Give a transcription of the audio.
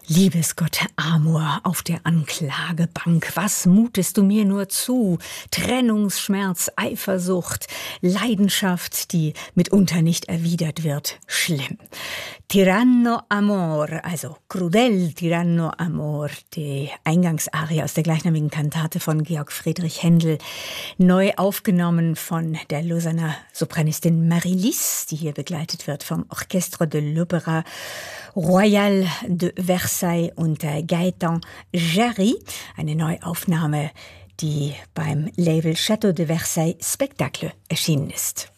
Liebesgott Amor auf der Anklagebank, was mutest du mir nur zu? Trennungsschmerz, Eifersucht, Leidenschaft, die mitunter nicht erwidert wird. Schlimm. Tiranno Amor, also Crudel Tiranno Amor, die Eingangsarie aus der gleichnamigen Kantate von Georg Friedrich Händel, neu aufgenommen von der Lausanner Sopranistin Marie-Lys, die hier begleitet wird vom Orchestre de l'Opéra Royal de Versailles unter Gaëtan Jarry, eine Neuaufnahme, die beim Label Château de Versailles Spectacle erschienen ist.